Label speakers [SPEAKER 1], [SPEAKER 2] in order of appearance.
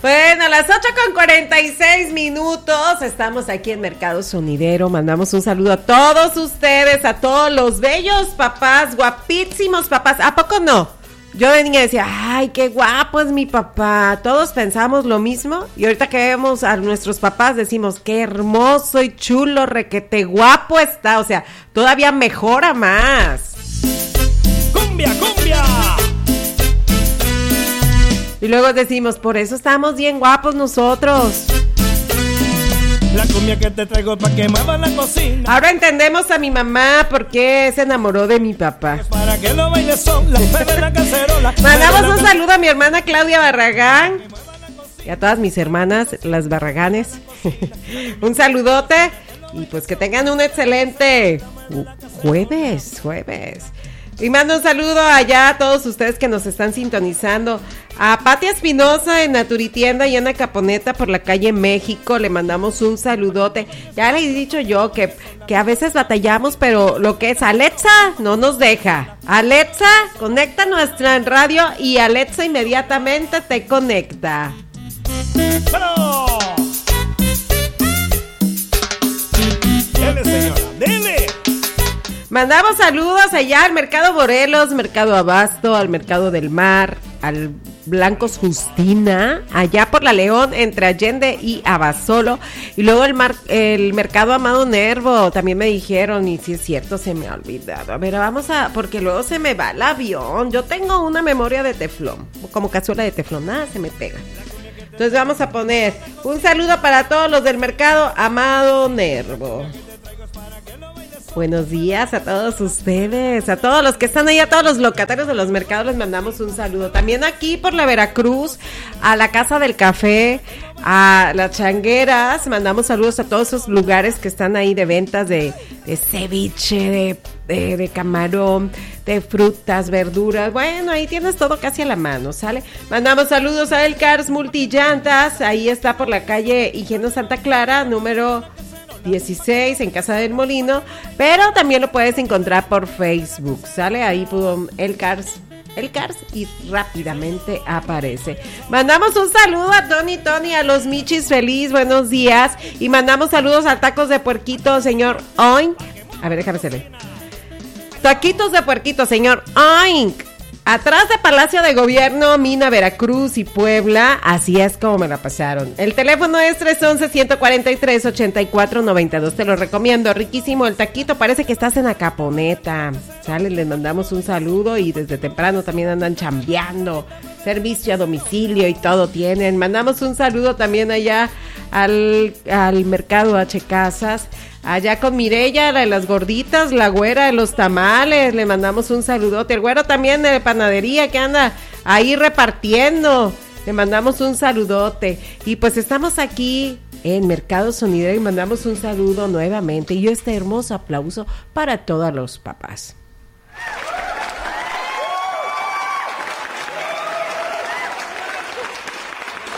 [SPEAKER 1] Bueno, a las 8:46 estamos aquí en Mercado Sonidero. Mandamos un saludo a todos ustedes, a todos los bellos papás, guapísimos papás. ¿A poco no? Yo de niña decía, ay, qué guapo es mi papá. Todos pensamos lo mismo y ahorita que vemos a nuestros papás decimos, qué hermoso y chulo, requete guapo está. O sea, todavía mejora más.
[SPEAKER 2] ¡Cumbia, cumbia!
[SPEAKER 1] Y luego decimos, por eso estamos bien guapos nosotros.
[SPEAKER 2] La cumbia que te traigo pa' que mueva la cocina.
[SPEAKER 1] Ahora entendemos a mi mamá por qué se enamoró de mi papá.
[SPEAKER 2] Para que lo bailes son las de la cacerola.
[SPEAKER 1] Mandamos un saludo a mi hermana Claudia Barragán y a todas mis hermanas, las Barraganes. Un saludote y pues que tengan un excelente jueves. Y mando un saludo allá a todos ustedes que nos están sintonizando. A Pati Espinosa en Naturitienda y Ana Caponeta por la calle México, le mandamos un saludote. Ya le he dicho yo que a veces batallamos, pero lo que es Alexa no nos deja. Alexa, conecta nuestra radio y Alexa inmediatamente te conecta.
[SPEAKER 2] ¡Pero! ¡Dele, señora! ¡Dele!
[SPEAKER 1] Mandamos saludos allá al Mercado Morelos, Mercado Abasto, al Mercado del Mar, al Blancos Justina, allá por la León, entre Allende y Abasolo, y luego el Mercado Amado Nervo, también me dijeron, y si es cierto, se me ha olvidado. A ver, porque luego se me va el avión. Yo tengo una memoria de teflón, como cazuela de teflón, nada se me pega. Entonces vamos a poner un saludo para todos los del Mercado Amado Nervo. Buenos días a todos ustedes, a todos los que están ahí, a todos los locatarios de los mercados les mandamos un saludo. También aquí por la Veracruz, a la Casa del Café, a las Changueras, mandamos saludos a todos esos lugares que están ahí de ventas de ceviche, de camarón, de frutas, verduras. Bueno, ahí tienes todo casi a la mano, ¿sale? Mandamos saludos a El Cars Multillantas, ahí está por la calle Higieno Santa Clara, número 16 en Casa del Molino, pero también lo puedes encontrar por Facebook, ¿sale? Ahí el Cars y rápidamente aparece. Mandamos un saludo a Tony, a los Michis Feliz, buenos días, y mandamos saludos a Tacos de Puerquito, señor Oink. A ver, déjame hacerle. Taquitos de Puerquito, señor Oink. Atrás de Palacio de Gobierno, Mina, Veracruz y Puebla, así es como me la pasaron. El teléfono es 311-143-8492, te lo recomiendo, riquísimo el taquito, parece que estás en Acaponeta, ¿sale? Les mandamos un saludo y desde temprano también andan chambeando, servicio a domicilio y todo tienen. Mandamos un saludo también allá al Mercado H. Casas, allá con Mireya, la de las gorditas, la güera de los tamales, le mandamos un saludote. El güero también de panadería que anda ahí repartiendo, le mandamos un saludote. Y pues estamos aquí en Mercado Sonidero y mandamos un saludo nuevamente y este hermoso aplauso para todos los papás.